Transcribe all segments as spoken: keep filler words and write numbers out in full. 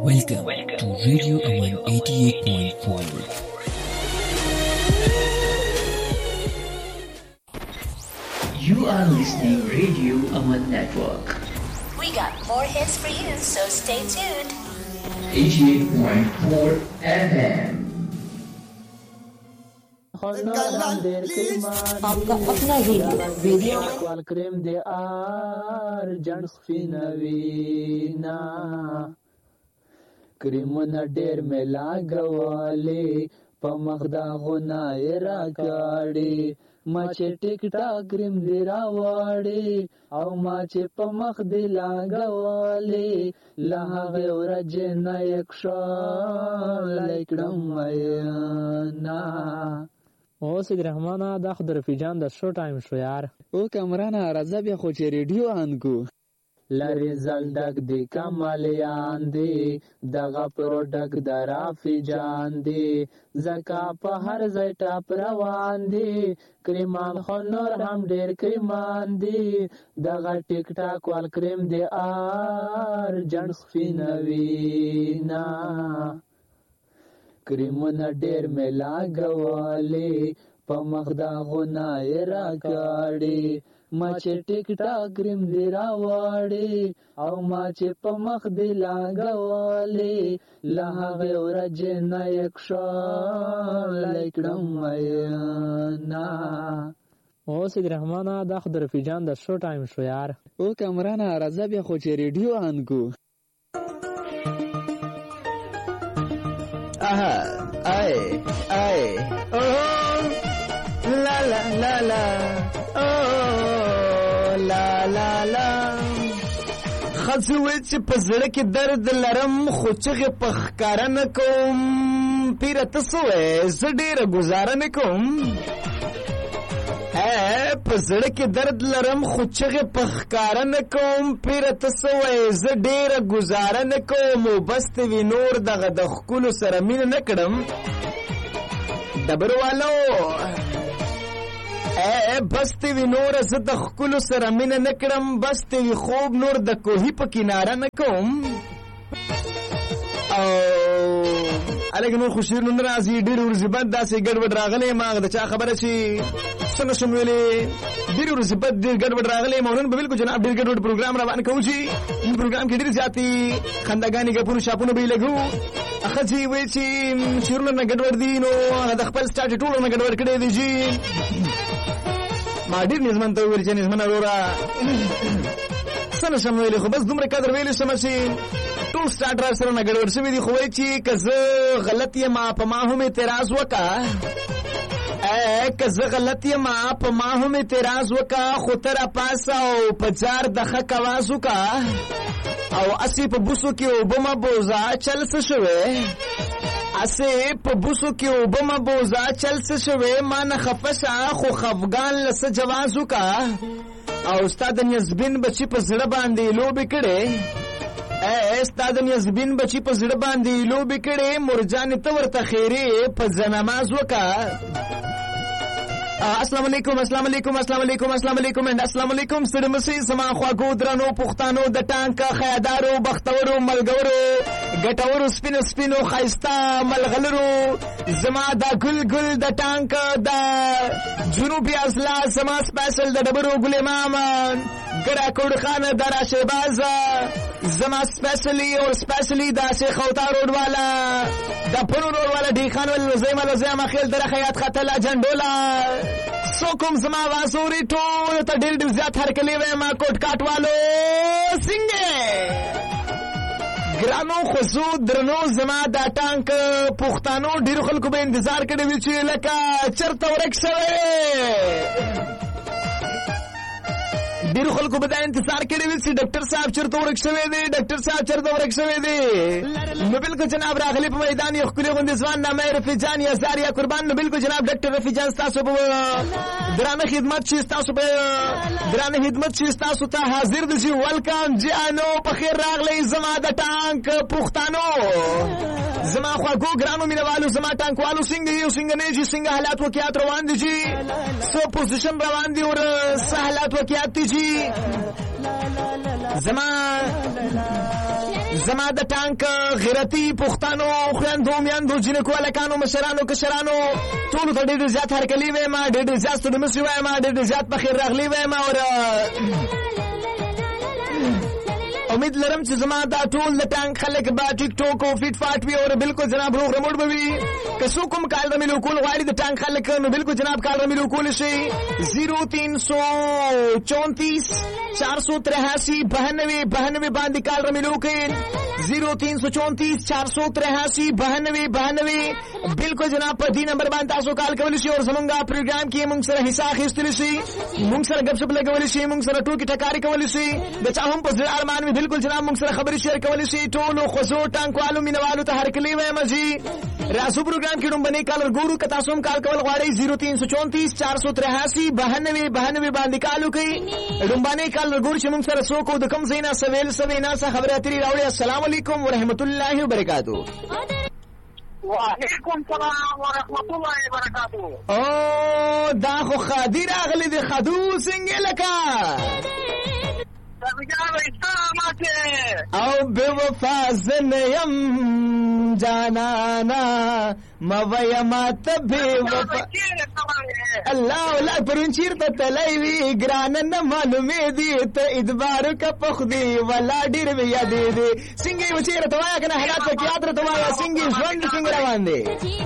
Welcome to Radio Aman eighty-eight point four. You are listening Radio Aman Network. We got more hits for you, so stay tuned. eighty-eight point four F M. आपका अपना radio radio call cream they are जंस फिनवीना क्रीमना डेर में लागवाले पमखदा होना एरा काड़ी माचे टिकटा क्रीम दे रावाड़ी औ माचे पमख दे लागवाले लागे और जना एकशा लाइकडम मयना او سید رحمانا دا خود رفیجان دا شو ٹائم شو یار او کمرانا رضا بیا خو چې ریډیو آن کو لری زلدک دی کمالیان دی دغه پروډک درافی جان دی زکا په هر ځای ټاپ روان دی کریمان خو نور هم ډیر کریمان دی دغه ټیک ټاک وال کریم دی آر جنس فینوینا کریمونه ډیر ملا غواله پمخدا غنا را کاړي ما چې ټیک ټاک کریم دی راوړي او ما چې پمخ دی لا غواله لهغه ورجنه یکشا لیکړم مینا او سید رحمانا دا خود رفیجان دا شو ٹائم شو یار او کمرانا رضا بیا خو چې ریډیو آن کو Aha, ay, ay, oh, la la la la, oh, la la la. خزوی چې په زړه کې درد لرم خو چغې په ښکاره نه کوم پیره ته څه وایې زه ډېره ګزاره نه کوم په زړه کې درد لرم خو چغې په ښکاره نه کوم پیره ته څه وایې زه ډېره ګزاره نه کوم او بس ته وي نور دغه د ښکلو سره مینه نه کړم ډبروالو بس ته وي نوره زه د ښکلو سره مینه نه کړم بس ته وي خوب نور د کوهي په کناره نه کوم او الګ نور خو شعر نه راځي ډېر ورځې بعد داسې ګډوډ راغلی ما د چا خبره چې څه نه شم ویلې ډېر ورځې بعد ډېر ګډوډ راغلی ما نن به بالکل جناب ډېر ګډوډ پروګرام روان کوو چې این پروګرام کې ډېرې زیاتې خنداګانې ګپونه شاپونه به یې لګو ښځې وایي چې شعرونه نه ګډوډ دي نو د خپل سټاټ ټولو نه ګډوډ کړی دی چې ما ډېر نظمن ته وویل چې نظمنه وروره څه نه شم ویلې خو بس دومره قدر ویلی شم چې ټول سټارټ را سره نه ګډوډ شوي دي خو وایي چې که زه غلط یم په ما هم اعتراض وکړه که زه غلط یم په ما هم اعتراض وکړه خو ته راپاسه او په جار د حق اواز وکړه او اسې په بوسو کې اوبه مه بوزه چل څه شوی اسې په بوسو کې اوبه مه بوزه چل څه شوی ما نه خفه شه خو خفګان له څه جواز وکړه او ستا د نیزبین بچي په زړه باندې لوبې کړې ستا د نیزبین بچي په زړه باندې لوبې کړې مرجانې ته ورته خیرې په ځنماز وکړه السلام علیکم السلام علیکم السلام علیکم السلام علیکم and السلام علیکم سره مسي سما خواږو درنو پښتانو د ټانک خیادارو بختورو ملګرو ګټورو سپینو سپینو خایسته ملغلرو زما د ګل ګل د ټانک د جنوبي اصلا سما سپیشل د ډبرو ګل امام ګډا کوډ خان درا شهباز زما سپیشلی او سپیشلی د شیخ اوتا روډ والا د پونو روډ والا ډی خان ول زما زما خیل در خیات خطل جنډولا سوکم زما واسوري ټول ته ډېر ډېر زیات هرکلی وې ما کوټ کاټ والو څنګه ګرانو خصو درنو زما دا ټانک پښتانو ډېر خلکو به انتظار کړی وي چې لکه چرته ورک شوی ډېر خلکو به دا انتظار کړی وي چې ډاکټر صاحب چرته ورک شوی دی ډاکټر صاحب چرته ورک شوی دی نو بالکل جناب راغلی په میدان یو ښکلي غوندې ځوان نامه یې رفیع جان یا زار یا قربان نو بالکل جناب ډاکټر رفیع جان ستاسو په درانه خدمت چې ستاسو په درانه خدمت چې ستاسو ته حاضر دی چې ویلکم جانو په خیر راغلی زما د ټانک پښتانو زما خواږو ګرانو مینوالو زما ټانکوالو څنګه یو څنګه نه جي څنګه حالات واقعات روان دي جي سو پوزیشن روان دي او څه حالات واقعات دي جي زما زما د ټانک غیرتی پښتنو خويندو میاندو جنکو الکانو مشرانو کشرانو ټول ته ډېر زیات هرکلی وای ما ډېر زیات ستړي مشي وای ما ډېر زیات په خیر راغلی وای ما او امید لرم چې زما دا ټول د ټانک خلک با ټیک ټاک او فیټ فاټ وي او بالکل جناب روغ رموټ به وي که څوک کوم کال رمي لوکول غواړي د ټانک خلک نو بالکل جناب کال رمي لوکول شي زیرو تین سو چونتیس چار سو تریاسی بہانوے بہانوے باندې کال رمي لوکل زیرو تین سو چونتیس چار سو تریاسی بہانوے بہانوے بالکل جناب په دې نمبر باندې تاسو کال کولی شئ او زمونږ پروګرام کې موږ سره حصہ اخیستلی شئ موږ سره غپ شپ لګولی شئ موږ سره ټوکې ټکارې کولی شئ د چا هم په زړه ارمان وي بالکل جناب موږ سره خبرې شیر کولی شئ ټولو خوځو ټانکوالو مینوالو ته هرکلی وایم جي راسو پروګرام کې ډومبنې کال ګورو که تاسو هم کال کول غواړئ زیرو تین سو چونتیس چار سو تریاسی بہانوے بہانوے باندې کال وکړئ ډومبنې کال ګورو چې موږ سره څوک د کوم ځای نه سویل سوي نه څه خبرې اترې راوړي السلام علیکم ورحمت الله وبرکاتو وعلیکم السلام ورحمت الله وبرکاتو او دا خو خادي راغلی دی خادو څنګه لکه او بے وفا زنیم جانانا مویمات بے وفا اللہ اولا پرنچیر تا تلائیوی گرانن معلومی دی تا ادبارو کا پخدی والا دیر بیا دی دی سنگی وچیر توایا کنا حالات وکیات رتوایا سنگی زوند سنگ روان دی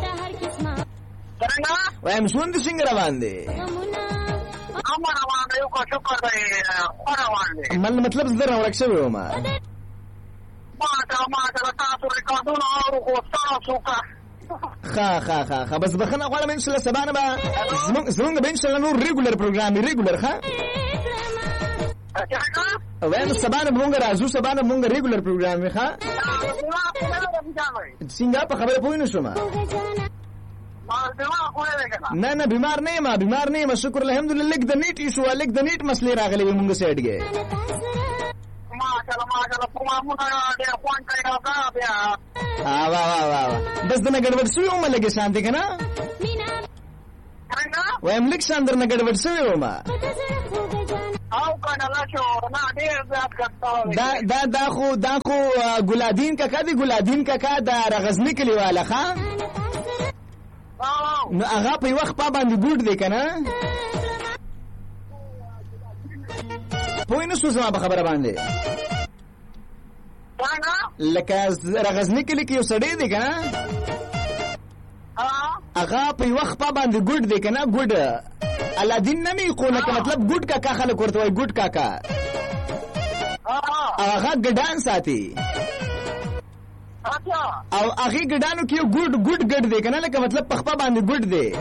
ویم زوند سنگ روان دی امر روان دی کو شکر دی روان دی من مطلب زر ورک شوی و ما ما تا ما تا تاسو ریکارډونه او کو تاسو کا خا خا خا خا بس بخنه غواړم ان شاء الله سبانه به زمونږ زمونږ به ان شاء الله نور ریګولر پروګرام ریګولر ښه وین سبانه مونږ راځو سبانه مونږ ریګولر پروګرام ښه څنګه په خبره پوه نه شوم نه نه بیمار نه ما بیمار نه ما شکر الحمدلله لیک د نیټ ایشو لیک د نیټ مسلې راغلي مونږ سایډ کې ماشاءالله ماشاءالله پروګرامونه ډېر خوان کوي دا بیا ها وا وا وا بس د نګړوډ شوی ومه لګي شانتي کنه وایم لیک شاندر نګړوډ شوی ومه او کنه لا شو نه ډېر زیات کړو دا دا دا خو دا خو ګلادین کاکا دی ګلادین کاکا دا رغزنی کلیواله ښا نو هغه په وخت په باندې ګوډ دی کنه پوه نه شو زما په خبره باندې لکه رغزنی کلی کې یو سړی دی کنه هغه په وخت په باندې ګوډ دی کنه ګوډ الادین نه می کو لکه مطلب ګوډ کاکا خلک ورته وای ګوډ کاکا هغه ګډان ساتي او هغه ګډانو کې ګډ ګډ ګډ دی کنه لکه مطلب پخپا باندې ګډ دی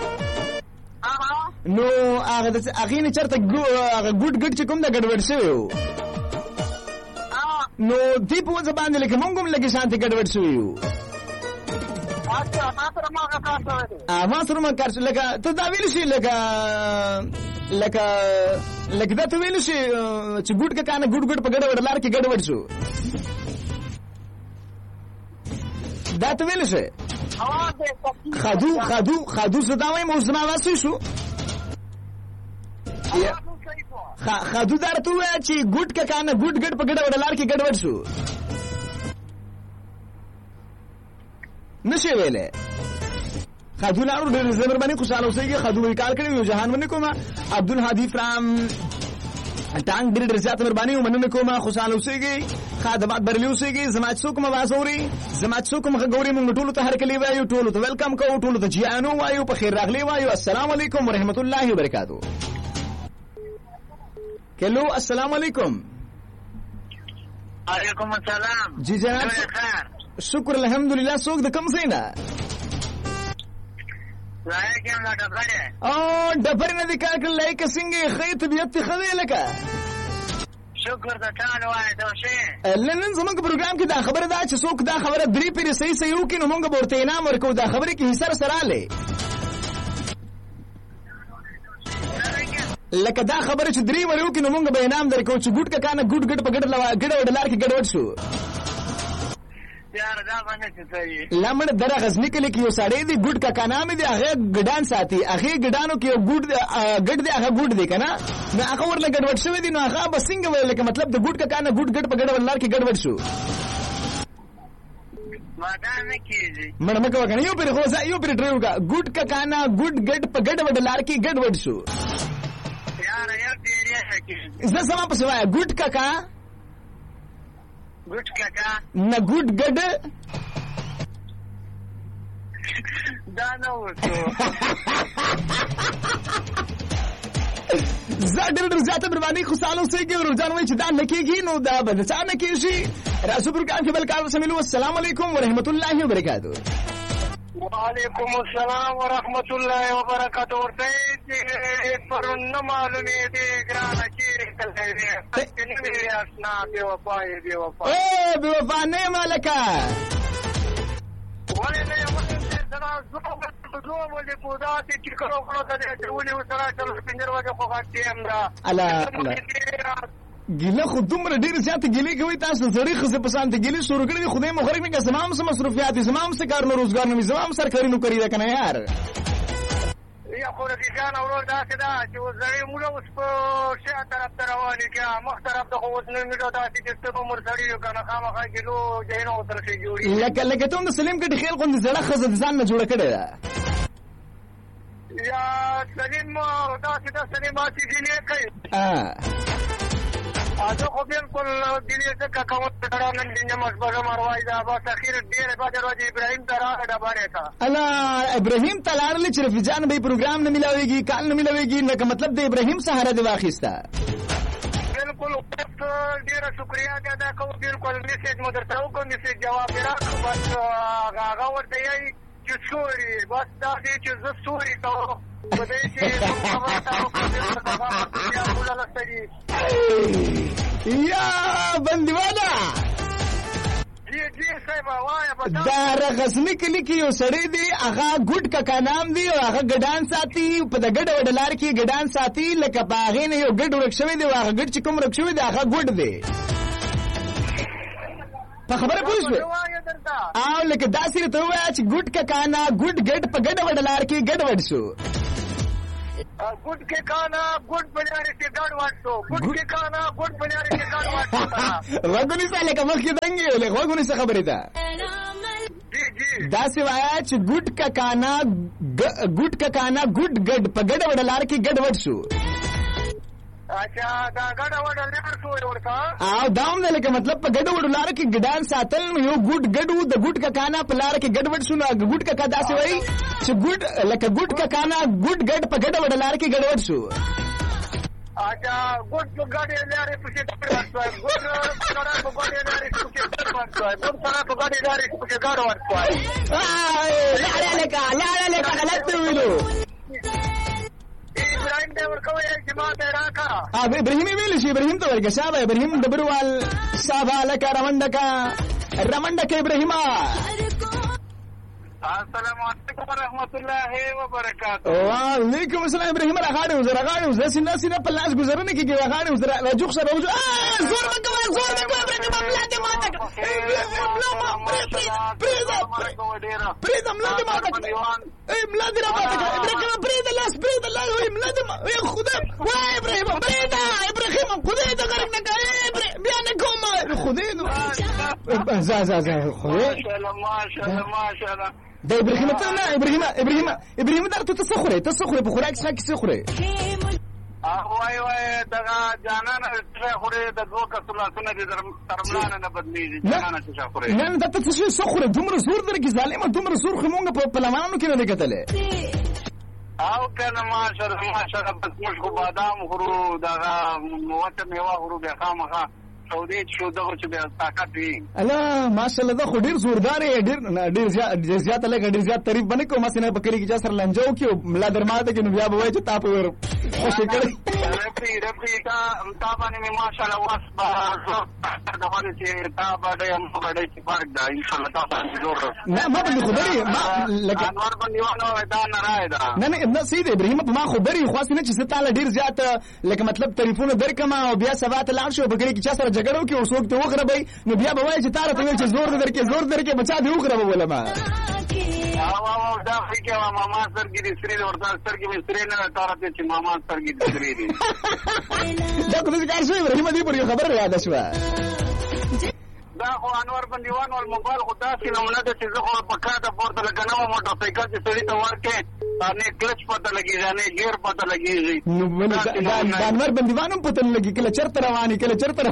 نو هغه د هغه نه چرته هغه ګډ ګډ چې کوم دا ګډوډ شوی نو دی په ځ باندې لکه مونږ هم لګي شانتي ګډوډ شوی ا ما سره ما کار لکه ته دا ویل شي لکه لکه لکه دا ته ویل شي چې ګډ کا کنه ګډ ګډ په ګډوډ لار کې ګډوډ شو دا ته ویل شي خادو خادو خادو زداوي موزما واسي شو خادو درته وای چې ګډ کا کنه ګډ ګډ په ګډوډ لار کې ګډوډ شو نشي ویلې خادو لارو ډېر زبر باندې خوشاله اوسېږي خادو وی کال کړی یو جهان باندې کومه عبدالهادي فرام ټانک ډېر زیات مهرباني ومننه کومه خوشاله اوسېږي خدمات برلی اوسېږي زما څوک ما واسوري زما څوک ما غوري موږ ټول ته هرکلی وایو ټول ته ویلکم کوو ټول ته جیانو وایو په خیر راغلی وایو السلام علیکم ورحمت الله وبرکاتو کلو السلام علیکم وعلیکم السلام جی جناب شکر الحمدلله څوک د کوم ځای نه لایکه ما ډبره او ډبره نه د کار کړل لایکه څنګه خې طبيعت خدای لکه شکر د تعالی وای ته شه لنن زمونږ پروګرام کې دا خبره ده چې څوک دا خبره درې پیری صحیح صحیح وکړي نو موږ به ورته انعام ورکو دا خبره کې حصہ سره لې لکه دا خبره چې درې ور وکړي نو موږ به انعام درکو چې ګډ کا کنه ګډ ګډ په ګډ لوا ګډ وډلار کې ګډ وډ شو یار دا باندې څه صحیح لمړ در غزنی کلی کې یو سړی دی ګډ کاکا نام دی هغه ګډان ساتي هغه ګډانو کې یو ګډ ګډ دی هغه ګډ دی کنه نو هغه ورله ګډوډ شوی دی نو هغه بسنګ ویل کې مطلب د ګډ کاکا نه ګډ ګډ په ګډ ولار کې ګډوډ شو ما دا نه کیږي مړ مکه وکنه یو پر خو یو پر ډرایو کا ګډ کاکا نه ګډ ګډ په ګډ ولار کې ګډوډ شو یار یار دې کیږي زه سم په سوای ګډ کاکا ګډ کاکا نه ګډ ګډ دا نه وته زه ډېر ډېر زیاته مهرباني خوشاله اوسئ کې ورځان وایي چې دا نه کېږي نو دا به د چا نه کېږي راځو پروګرام کې بل کار سمېلو السلام علیکم ورحمت الله وبرکاتو وعلیکم السلام ورحمت الله وبرکاتو ورته پرونه معلومې دي ګرانه چیرې کله دې نه آشنا بے وفا بے وفا او بے وفا نه مالکا ولې نه یو څه زما زما زما ولې په داسې چې کړو کړو ته دې ولې وسره تر پنځه ورځې خو غاټي هم دا الا ګیله خو دومره ډېر زیات ګیله کوي تاسو سړی خو په سانته ګیله شروع کړی خدای مو خرک نه که زمام سم مصروفیات زمام سره کار نو روزګار نه زمام سرکاري نوکری ده کنه یار یا خو دې ځان اورور داسې دا چې زړی موږ اوس په شا طرف ته روانې کې مخ طرف ته اوس نه میډو داسې چې څه عمر سړی کنه خامخا کیلو جهنم تر شي جوړي لکه لکه ته د سلیم کې خیال کوم زړه خزه ځان نه جوړ کړی ده یا سلیم داسې دا سلیم چې دې کوي ا اته خو بالکل دې څه کوم څه نن دې مشبره مروای دا با اخیر ډیر بعد ورځ ابراهیم ترا دا باندې تا الا ابراهیم تلار لچ رفیجان به پروګرام نه ملاويږي کال نه ملاويږي نه مطلب د ابراهیم سهاره دی واخیستا بالکل ډیر شکریا ادا کوم بالکل میسج مو درته وکړم میسج جواب راکړم بس هغه ورته یې چې سوري بس دا دې چې زه سوري ته په دې چې هغه تاسو کومه یا بندوانا جی جی صاحب وایا بتا دا رغسنی کلی کې یو سړی دی هغه ګډ کاکا نام دی او هغه ګډان ساتي په د ګډ وډلار کې ګډان ساتي لکه باغې نه یو ګډ ورک شوی دی هغه ګډ چې کوم ورک شوی دی هغه ګډ دی په خبره پوه شوې او لکه داسې ته ووایه چې ګډ کاکا نه ګډ ګډ په ګډ وډلار کې ګډ وډ شو गुड के खाना गुड बजारे से गाड़ वाटो गुड के खाना गुड बजारे से गाड़ वाटो وګونی ساله کوم کې دنګي له وګونی څه خبره ده जी जी دا سوایا چې ګډ کا کانا ګډ کا کانا ګډ ګډ په ګډ وډلار کې ګډ وډ شو اچھا دا ګډ وډلار شو ورته او داوم نه لکه مطلب په ګډ وډلار کې ګډان ساتل یو ګډ ګډو د ګډ کا کانا په لار کې ګډ وډ شو نو ګډ کا دا سوي چې ګډ لکه ګډ کا کانا ګډ ګډ په ګډ وډلار کې ګډ وډ شو اچھا ګډ په ګډ لارې په څه ګډ ورته ګډ سره په ګډ لارې په څه ګډ ورته ګډ سره په ګډ لارې په څه ګډ ورته لا لا لك لا لا لك غلط ویلو ابراهيم دې ورکوي چې ما ته راکا ا ابراهيم ویل شي ابراهيم ته ورګه شابه ابراهيم دبروال صاحب لك رمندکا رمندک ابراهيم السلام علیکم ورحمت الله وبرکاتہ وعلیکم السلام ابراهيم راغاړو زرا غاړو زه سینا سینا په لاس گزارنه کې راغاړو زرا راجوخ سره وځو زور مکو زور مکو ابراهيم ملاته ماته پریزم ملاته ماته ای ملاته ماته ابراهيم پریزم لاس پریزم لاس وای ملاته ای خدا وای ابراهيم پریزم ابراهيم خدای ته غرق نه کوي بیا نه کوم خدای نو زا زا زا خدای ماشاءالله ماشاءالله ماشاءالله د ابراهيم ته نه ابراهيم ابراهيم ابراهيم درته څه خوري ته څه خوري په خوراک څخه څه خوري وای وای دغه جانان څه خوري د دوه کسو لاسونه دي ترملانه نه بدلیږي جانان څه خوري نه دا ته څه خوري دومره زور درکې ظالم دومره زور خو مونږ په پلمانو کې نه کتلې او کنه ماشاءالله ماشاءالله بس موږ خو بادام خورو دغه وته میوه خورو به خامخا سعودي شو دغه چې بیا طاقت وي الله ماشاءالله دا خو ډیر زوردار دی ډیر ډیر زیات لګ ډیر زیات تعریف باندې کوم سینه بکری کې چې سر لنجو کې ملا درماته کې نو بیا به وای چې تاسو ور خوشې کړی رفي رفي تا تا باندې مې ماشاءالله واس د باندې چې تا باندې هم باندې چې فرق ده ان شاء الله تاسو جوړ نه ما باندې خبرې ما لکه انور باندې ونه دا نه راي ده نه نه نه سید ابراهیم په ما خبرې خاص نه چې ستاله ډیر زیات لکه مطلب ټلیفون درکما او بیا سبا ته لاړ شو بګړي کې چا سره جګړه وکي او څوک ته وغربای نو بیا به وایي چې تاره ته ویل چې زور درکې زور درکې بچا دی وغربه ولما او او دا فکر ما ماما سرګي دي سری ورته سرګي مې سری نه تاره ته چې ماما سرګي دي سری دي دا کوم کار شوی ابراهیم دې پر خبر یاد شو دا خو انور بندیوان ول موبایل خو داسې نمونه ده چې زه خو په کاته پورته لګنو موټر سایکل چې سړي ته ورکې نه کلچ پته لګیږي نه ګیر پته لګیږي نو ولې دا انور بندیوان هم پته لګي کله چرته رواني کله چرته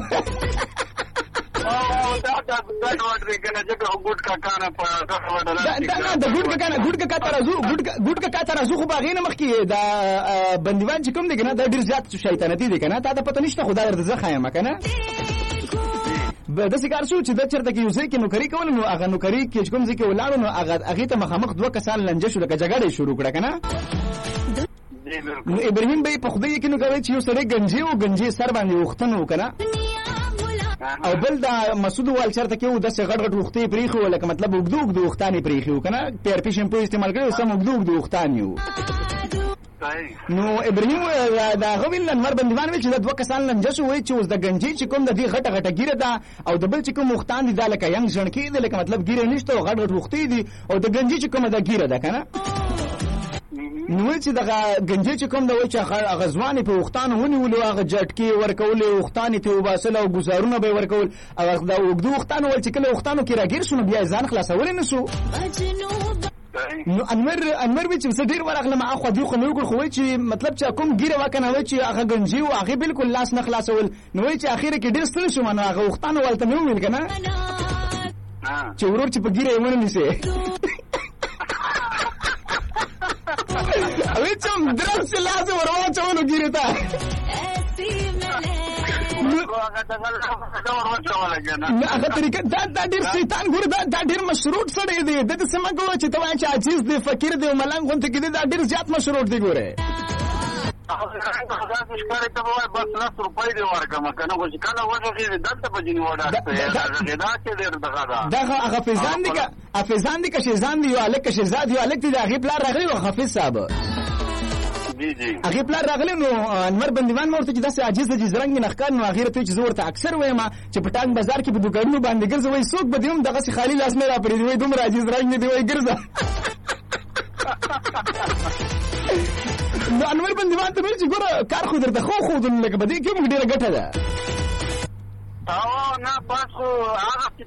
او دا دا دا وړي کنه چې ګوډ کا کانه په دا دا د ګوډ کا کانه ګوډ کا کاته راځو ګوډ ګوډ کا کاته راځو خو باغینه مخ کې دا بندیوان چې کوم دی کنه دا ډیر زیات شیطانتی دی کنه تا ته پته نشته خدای ورته ځخه یم کنه د څه کار شو چې د چرته کې یو ځای کې نوکری کول نو هغه نوکری کې کوم ځای کې ولاړ نو هغه هغه ته مخامخ دوه کسان لنجه شو لکه جګړه شروع کړه کنه نو ابراهیم به په خدای کې نو کوي چې یو سړی گنجي او گنجي سر باندې وختنو کنه او بل دا مسعود وال چرته کې و د څه غټ غټ وختي پریخو لکه مطلب وګدو وګدو وختانی پریخو کنه پیر پیشن په استعمال کړو سم وګدو وګدو وختانیو نو ابراهیم دا غویل انور بندیوان ویل چې د دوه کسان لنجه وای چې اوس د گنجي چې کوم د دې غټه غټه ګیره ده او د بل چې کوم وختان دي د لکه ینګ ځن کې دي لکه مطلب ګیره نشته او غټ غټ وختي دي او د گنجي چې کوم د ګیره ده کنه نو چې د گنجي چې کوم د وای چې هغه ځواني په وختان ونیول او هغه جټکی ورکول وختان ته وباسل او گزارونه به ورکول او دا وګدو وختان ول چې کله وختانو کې راګیر شونه بیا ځان خلاصول نه سو نو انور انور وی چې ډیر ورغله ما خو دی خو نو ګل خو چې مطلب چې کوم ګیره وکنه وای چې هغه گنجي او هغه بالکل لاس نه خلاصول نو وای چې اخیره کې ډیر ستل شو نو هغه وختانو ولته نو ویل کنه چې ورور چې په ګیره یې ونه نیسه اوی چم درس لازم ورو چونو ګیره تا هغه طریقه دا دا ډیر شیطان ګور دا دا ډیر مشروط سره دی د سم کو چې ته چې عاجز دی فقیر دی ملنګ غونته کې دا ډیر زیات مشروط دی ګوره هغه ښکارې ته وای بس لس روپۍ دی ورکړم کنه خو چې کله وځي دلته به جنی وډا دا چې ډیر دغه دا دا هغه فیضان دی که افیزان دی که شیزان دی یو الک شیزاد یو الک دی هغه پلار راغلی او حافظ صاحب جی جی هغه پلار راغلی نو انور بندیوان مورته چې داسې عاجز دي زرنګ نه ښکار نو هغه ته چې زور ته اکثر وایم چې پټانګ بازار کې په دکانونو باندې ګرځوي څوک به دیوم دغه سي خالی لاس نه را پرې دی دوم عاجز رنګ دی وای ګرځا نو انور بندیوان ته چې ګوره کار خو درته خو خو دن لکه بده کې موږ ډیره ګټه ده او نه پاس خو هغه چې